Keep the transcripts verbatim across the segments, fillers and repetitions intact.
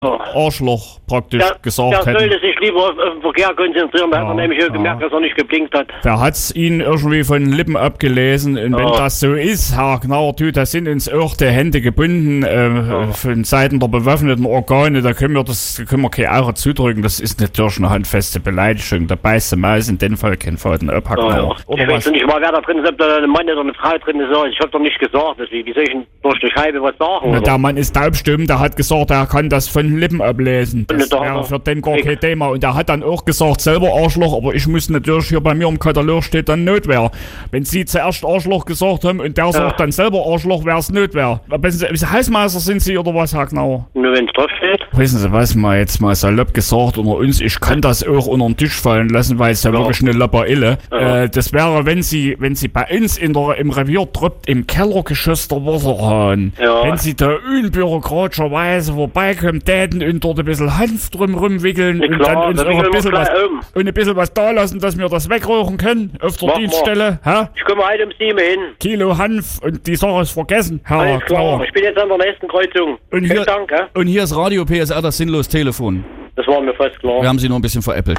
Arschloch praktisch der, gesagt der hätten. Der sollte sich lieber auf, auf den Verkehr konzentrieren, da ja, hat er nämlich ja gemerkt, dass er nicht geblinkt hat. Der hat's ihn irgendwie von den Lippen abgelesen und ja. Wenn das so ist, Herr Knauer, du, da sind uns auch die Hände gebunden äh, ja. von Seiten der bewaffneten Organe, da können wir das da können wir keine Augen zudrücken, das ist natürlich eine handfeste Beleidigung, da beißt der Maus in dem Fall keinen Faden ab, Herr Knauer. Ja, ja. Oder ich was? Weiß nicht mal, wer da drin ist, ob da ein Mann oder eine Frau drin ist, ich hab doch nicht gesagt, wie, wie soll ich denn durch die Scheibe was sagen? Na, der Mann ist taubstumm, der hat gesagt, er kann das von den Lippen ablesen. Das wäre für den gar kein Thema. Und er hat dann auch gesagt, selber Arschloch, aber ich muss natürlich, hier bei mir im Katalog steht dann Notwehr. Wenn Sie zuerst Arschloch gesagt haben und der ja. sagt dann selber Arschloch, wäre es Notwehr. Sie, Hausmeister sind Sie oder was, Herr Knauer? Nur wenn es drauf steht. Wissen Sie was, mal jetzt mal salopp gesagt unter uns, ich kann das auch unter den Tisch fallen lassen, weil es ja, ja wirklich eine Lapperille. Ja. Äh, das wäre, wenn Sie, wenn Sie bei uns in der, im Revier troppt, im Kellergeschoss der Wasserhahn, ja. wenn Sie da unbürokratischerweise vorbeikommen, täten und dort ein bisschen Hanf drum rumwickeln ja, und klar, dann uns noch ein bisschen was, und ein bisschen was da lassen, dass wir das wegrauchen können auf der Mach Dienststelle. Hä? Ich komme heute um sieben hin. Kilo Hanf und die Sache ist vergessen, Herr Alles klar, Knauer. Ich bin jetzt an der nächsten Kreuzung. Und hier, Dank, ja? Und hier ist Radio P S R, das sinnlos Telefon. Das war mir fast klar. Wir haben Sie nur ein bisschen veräppelt.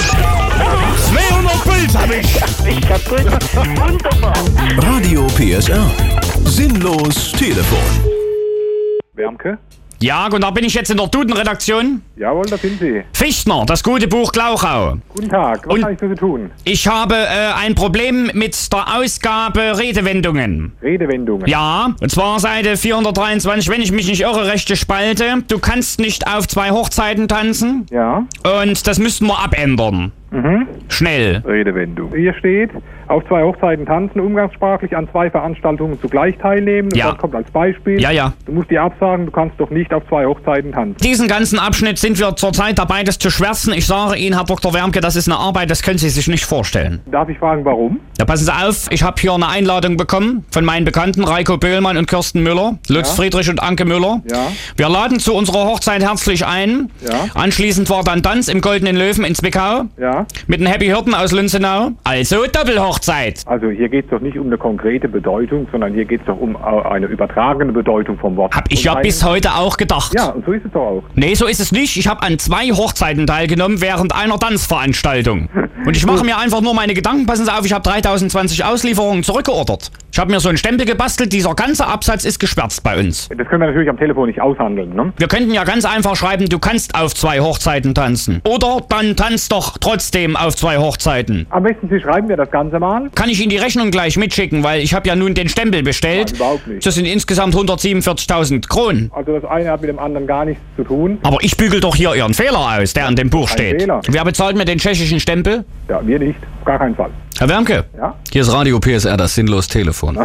zweihundert Puls hab ich! Ich hab gut. Wunderbar. Radio P S R. Sinnlos Telefon. Wärmke? Ja, gut, da bin ich jetzt in der Duden-Redaktion. Jawohl, da sind Sie. Fichtner, das gute Buch Glauchau. Guten Tag, was Und kann ich für Sie tun? Ich habe äh, ein Problem mit der Ausgabe Redewendungen. Redewendungen? Ja, und zwar Seite vierhundertdreiundzwanzig, wenn ich mich nicht irre, rechte Spalte. Du kannst nicht auf zwei Hochzeiten tanzen. Ja. Und das müssten wir abändern. Mhm. Schnell. Redewendung. Hier steht, auf zwei Hochzeiten tanzen, umgangssprachlich an zwei Veranstaltungen zugleich teilnehmen. Und ja. Das kommt als Beispiel. Ja, ja. Du musst dir absagen, du kannst doch nicht auf zwei Hochzeiten tanzen. Diesen ganzen Abschnitt sind wir zurzeit dabei, das zu schwärzen. Ich sage Ihnen, Herr Doktor Wärmke, das ist eine Arbeit, das können Sie sich nicht vorstellen. Darf ich fragen, warum? Ja, passen Sie auf, ich habe hier eine Einladung bekommen von meinen Bekannten Reiko Böhlmann und Kirsten Müller, Lutz ja. Friedrich und Anke Müller. Ja. Wir laden zu unserer Hochzeit herzlich ein. Ja. Anschließend war dann Tanz im Goldenen Löwen in Zwickau. Ja. Mit den Happy Hirten aus Lünzenau. Also Doppelhochzeit. Also hier geht es doch nicht um eine konkrete Bedeutung, sondern hier geht es doch um eine übertragene Bedeutung vom Wort. Hab ich ja bis heute auch gedacht. Ja, und so ist es doch auch. Nee, so ist es nicht. Ich habe an zwei Hochzeiten teilgenommen während einer Tanzveranstaltung. Und ich mache mir einfach nur meine Gedanken. Passen Sie auf, ich habe dreitausendzwanzig Auslieferungen zurückgeordert. Ich habe mir so einen Stempel gebastelt, dieser ganze Absatz ist geschwärzt bei uns. Das können wir natürlich am Telefon nicht aushandeln, ne? Wir könnten ja ganz einfach schreiben, du kannst auf zwei Hochzeiten tanzen. Oder dann tanzt doch trotzdem auf zwei Hochzeiten. Am besten Sie schreiben mir das Ganze mal. Kann ich Ihnen die Rechnung gleich mitschicken, weil ich habe ja nun den Stempel bestellt. Nein, überhaupt nicht. Das sind insgesamt hundertsiebenundvierzigtausend Kronen. Also das eine hat mit dem anderen gar nichts zu tun. Aber ich bügel doch hier Ihren Fehler aus, der an dem Buch Kein steht. Fehler. Wer bezahlt mir den tschechischen Stempel? Ja, wir nicht. Auf gar keinen Fall. Herr Wärmke? Ja? Hier ist Radio P S R, das sinnlos Telefon.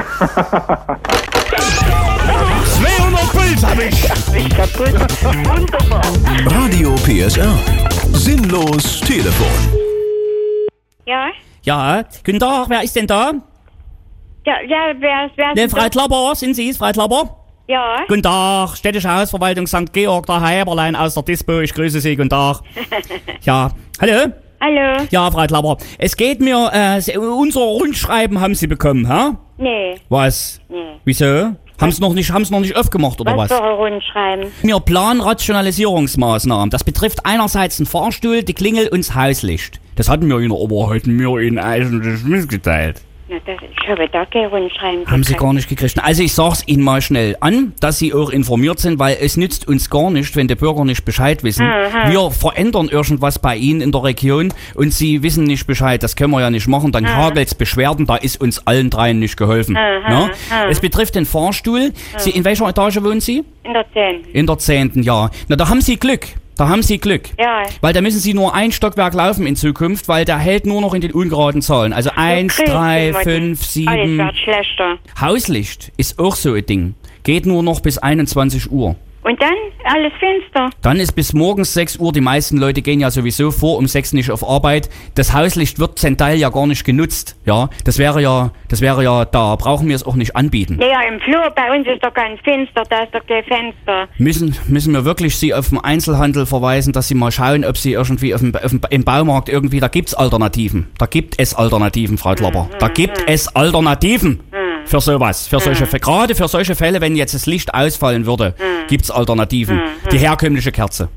zweihundert Puls hab ich! Ich hab gut. Wunderbar. Radio P S R. Sinnlos Telefon. Ja? Ja, guten Tag, wer ist denn da? Ja, ja, wer, wer Ne, ist Frau Klapper, sind Sie es, Frau Klapper? Ja. Guten Tag, städtische Hausverwaltung Sankt Georg, der Herr Heberlein aus der Dispo, ich grüße Sie, guten Tag. Ja, hallo? Hallo? Ja, Frau Klapper, es geht mir, äh, unser Rundschreiben haben Sie bekommen, hä? Nee. Was? Nee. Wieso? Haben Sie noch nicht, haben's noch nicht aufgemacht, oder was? Was für ein Rundschreiben? Wir planen Rationalisierungsmaßnahmen. Das betrifft einerseits den Fahrstuhl, die Klingel und das Hauslicht. Das hatten wir Ihnen aber heute mir Ihnen eigentlich mitgeteilt. Na, das, ich habe da kein Rundschreiben Haben Sie gekriegt. gar nicht gekriegt. Also ich sag's Ihnen mal schnell an, dass Sie auch informiert sind, weil es nützt uns gar nicht, wenn die Bürger nicht Bescheid wissen. Aha. Wir verändern irgendwas bei Ihnen in der Region und Sie wissen nicht Bescheid. Das können wir ja nicht machen. Dann hagelt's Beschwerden, da ist uns allen dreien nicht geholfen. Aha. Ne? Aha. Es betrifft den Fahrstuhl. Sie, in welcher Etage wohnen Sie? In der zehnten. In der zehnten, ja. Na, da haben Sie Glück. Da haben Sie Glück. Ja. Weil da müssen Sie nur ein Stockwerk laufen in Zukunft, weil der hält nur noch in den ungeraden Zahlen. Also eins, drei, fünf, Alles sieben. wird schlechter. Hauslicht ist auch so ein Ding. Geht nur noch bis einundzwanzig Uhr. Und dann alles finster. Dann ist bis morgens sechs Uhr, die meisten Leute gehen ja sowieso vor um sechs nicht auf Arbeit. Das Hauslicht wird zum Teil ja gar nicht genutzt. Ja, das wäre ja, das wäre ja, da brauchen wir es auch nicht anbieten. Ja, im Flur bei uns ist doch ganz finster, da ist doch kein Fenster. Müssen, müssen wir wirklich Sie auf den Einzelhandel verweisen, dass Sie mal schauen, ob Sie irgendwie auf dem, auf dem, im Baumarkt irgendwie, da gibt's Alternativen. Da gibt es Alternativen, Frau Klapper. Da gibt es Alternativen. für sowas. Für solche, für, gerade für solche Fälle, wenn jetzt das Licht ausfallen würde, gibt's Alternativen. Die herkömmliche Kerze.